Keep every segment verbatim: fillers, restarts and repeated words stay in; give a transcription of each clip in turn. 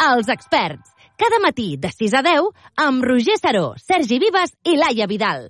Els experts. Cada matí de sis a deu amb Roger Saró, Sergi Vives i Laia Vidal.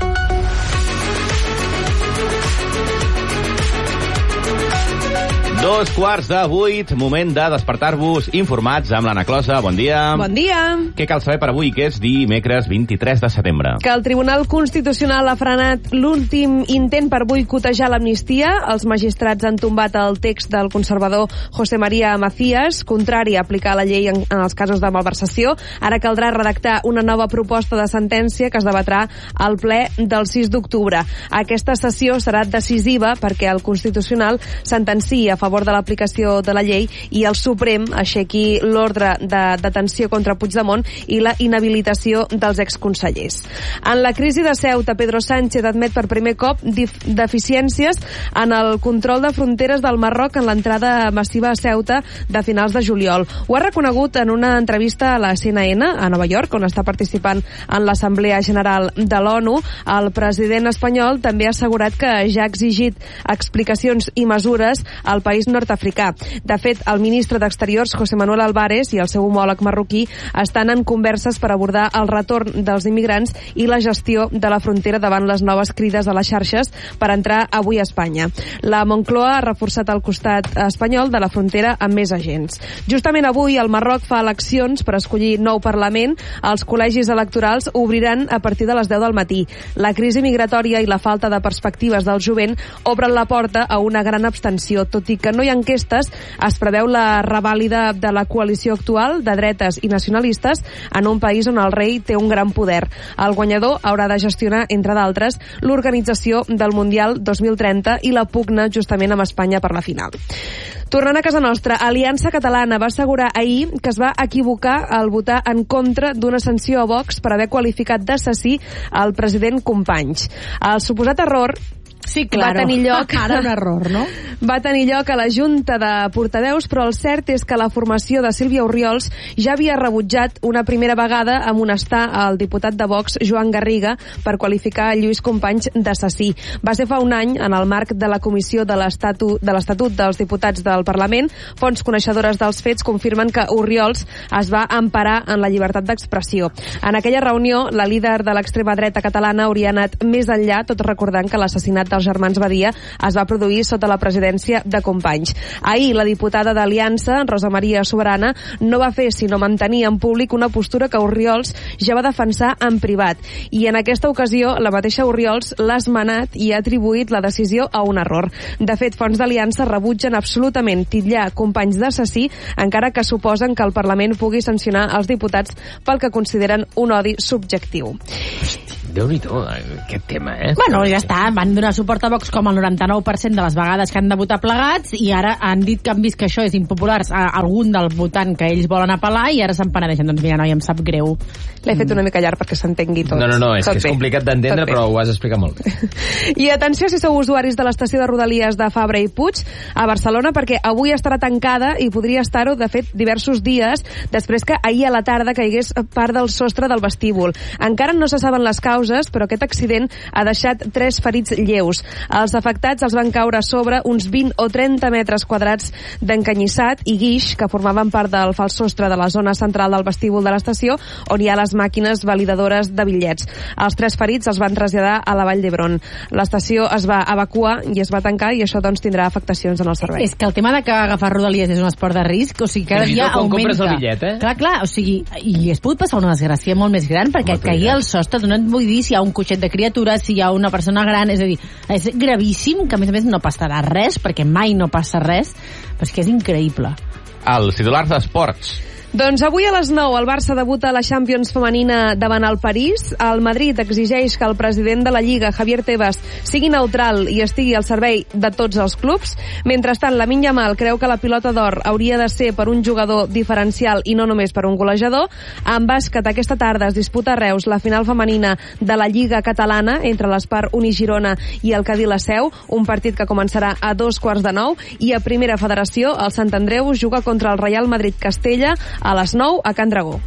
Dos quarts de vuit, moment de despertar-vos informats amb l'Anna Closa. Bon dia. Bon dia. Què cal saber per avui, que és dimecres vint-i-tres de setembre? Que el Tribunal Constitucional ha frenat l'últim intent per boicotejar l'amnistia. Els magistrats han tombat el text del conservador José María Macías, contrari a aplicar la llei en, en els casos de malversació. Ara caldrà redactar una nova proposta de sentència que es debatrà al ple del sis d'octubre. Aquesta sessió serà decisiva perquè el Constitucional sentenciï a favor de l'aplicació de la llei i el Suprem aixequi l'ordre de detenció contra Puigdemont i la inhabilitació dels exconsellers. En la crisi de Ceuta, Pedro Sánchez admet per primer cop deficiències en el control de fronteres del Marroc en l'entrada massiva a Ceuta de finals de juliol. Ho ha reconegut en una entrevista a la C N N a Nova York, on està participant en l'Assemblea General de l'ONU. El president espanyol també ha assegurat que ja ha exigit explicacions i mesures al país nord-africà. De fet, el ministre d'Exteriors, José Manuel Álvarez, i el seu homòleg marroquí estan en converses per abordar el retorn dels immigrants i la gestió de la frontera davant les noves crides a les xarxes per entrar avui a Espanya. La Moncloa ha reforçat el costat espanyol de la frontera amb més agents. Justament avui el Marroc fa eleccions per escollir nou Parlament. Els col·legis electorals obriran a partir de les deu del matí. La crisi migratòria i la falta de perspectives del jovent obren la porta a una gran abstenció, tot i que no hi ha enquestes. Es preveu la revàlida de la coalició actual de dretes i nacionalistes en un país on el rei té un gran poder. El guanyador haurà de gestionar, entre d'altres, l'organització del Mundial dos mil trenta i la pugna justament amb Espanya per la final. Tornant a casa nostra, Aliança Catalana va assegurar ahir que es va equivocar al votar en contra d'una sanció a Vox per haver qualificat d'assassí el president Companys. El suposat error Sí, claro. Va tenir lloc... Ara un error, no? Va tenir lloc a la Junta de Portaveus, però el cert és que la formació de Sílvia Orriols ja havia rebutjat una primera vegada amonestar el diputat de Vox, Joan Garriga, per qualificar Lluís Companys d'assassí. Va ser fa un any, en el marc de la Comissió de l'Estatut de l'Estatut dels Diputats del Parlament. Fonts coneixedores dels fets confirmen que Orriols es va emparar en la llibertat d'expressió. En aquella reunió, la líder de l'extrema dreta catalana hauria anat més enllà, tot recordant que l'assassinat dels germans Badia es va produir sota la presidència de Companys. Ahir, la diputada d'Aliança, Rosa Maria Soberana, no va fer sinó mantenir en públic una postura que Orriols ja va defensar en privat. I en aquesta ocasió, la mateixa Orriols l'ha esmenat i ha atribuït la decisió a un error. De fet, fonts d'Aliança rebutgen absolutament titllar Companys d'assassí, encara que suposen que el Parlament pugui sancionar els diputats pel que consideren un odi subjectiu. Déu-n'hi-do, aquest tema, eh? Bueno, ja està, van donar suport a Vox com el noranta-nou per cent de les vegades que han de votar plegats i ara han dit que han vist que això és impopular a algun del votant que ells volen apel·lar i ara se'n penedeixen. Doncs mira, noi, em sap greu. L'he fet una mica llarg perquè s'entengui tot. No, no, no, és tot que és bé. complicat d'entendre, però ho has explicat molt bé. I atenció si sou usuaris de l'estació de Rodalies de Fabra i Puig a Barcelona, perquè avui estarà tancada i podria estar-ho, de fet, diversos dies després que ahir a la tarda caigués part del sostre del vestíbul. Encara no se saben les causes, però aquest accident ha deixat tres ferits lleus. Els afectats els van caure a sobre uns vint o trenta metres quadrats d'encanyissat i guix que formaven part del fals sostre de la zona central del vestíbul de l'estació, on hi ha les màquines validadores de bitllets. Els tres ferits els van traslladar a la Vall d'Hebron. L'estació es va evacuar i es va tancar i això doncs tindrà afectacions en el servei. És que el tema de que agafar Rodalies és un esport de risc, o sigui, cada dia augmenta. Quan compres el bitllet, eh? Clar, clar, o sigui, i es pot passar una desgràcia molt més gran perquè et caigui el sostre, no et vull dir si hi ha un cotxet de criatures, si hi ha una persona gran, és a dir, és gravíssim, que a més a més no passarà res, perquè mai no passa res, però és que és increïble. Els titulars d'esports. Doncs avui a les nou el Barça debuta a la Champions femenina davant el París. El Madrid exigeix que el president de la Lliga, Javier Tebas, sigui neutral i estigui al servei de tots els clubs. Mentrestant, Lamine Yamal creu que la pilota d'or hauria de ser per un jugador diferencial i no només per un golejador. En bàsquet, aquesta tarda es disputa a Reus la final femenina de la Lliga catalana entre l'Espar Unigirona i el Cadí La Seu, un partit que començarà a dos quarts de nou, i a Primera Federació el Sant Andreu juga contra el Real Madrid Castella a les nou a Can Dragó.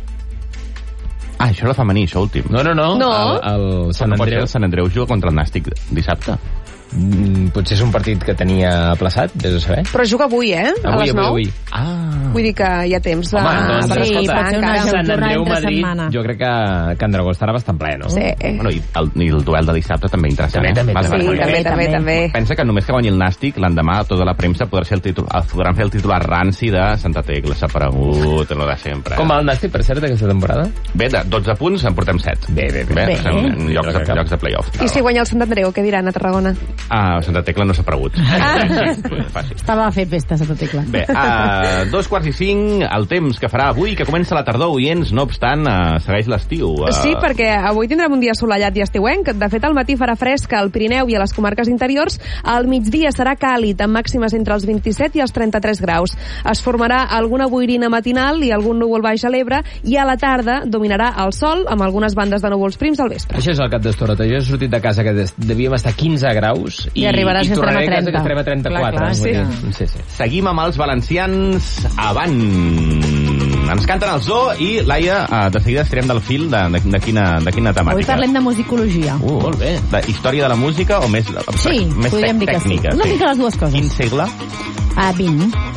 Ah, això és la femení, això últim. No, no, no. No. El, el Sant no Andreu. El Sant Andreu juga contra el Nàstic dissabte. Mm, potser és un partit que tenia aplaçat, vés a saber. Però juga avui, eh? A Avui, les avui, nou. avui. Ah, Vull dir que hi ha temps. Home, de- doncs, per sí, escoltar pot ser una encara. jornada Sant Andreu, entre Madrid, setmana. jo crec que Can Dragó estarà bastant ple, no? Sí. Bueno, i el, i el duel de dissabte també interessant. També, eh? també, Vas també. Sí, veure. també, també, també. Pensa que només que guanyi el Nàstic, l'endemà tota la premsa podrà ser el títol, podran fer el titular ranci de Santa Tecla, s'ha aparegut, lo de sempre. Com va el Nàstic, per cert, aquesta temporada? Bé, de dotze punts en portem set. Bé, bé, bé. Bé, en, en llocs, de, llocs de play-off. I si guanya el Sant Andreu, què diran a Tarragona? Ah, Santa Tecla no s'ha aparegut. Fàcil. Estava a fer festa, Santa Tecla. Bé, a dos quarts i cinc, el temps que farà avui, que comença la tardor, oients, no obstant, uh, segueix l'estiu. Uh, Sí, perquè avui tindrem un dia assolellat i estiuenc. De fet, al matí farà fresc al Pirineu i a les comarques interiors. Al migdia serà càlid, amb màximes entre els vint-i-set i els trenta-tres graus. Es formarà alguna boirina matinal i algun núvol baix a l'Ebre, i a la tarda dominarà el sol, amb algunes bandes de núvols prims al vespre. Això és el cap d'estoreta. Jo he sortit de casa que des- devíem estar a quinze graus i, I arribaràs i que tornaré estarem a a casa que trenta. estarem a trenta-quatre. Clar, clar, Vull sí. dir, sí, sí. Seguim amb els valencians avant. Ens canten el zoo i, Laia, uh, de seguida estirem del fil de, de, de, quina, de quina temàtica. Avui parlem de musicologia. Uh, molt bé. De història de la música o més, Sí, més podríem dir que sí. tècnica? Una mica les dues coses. Quin segle? Ah, vint.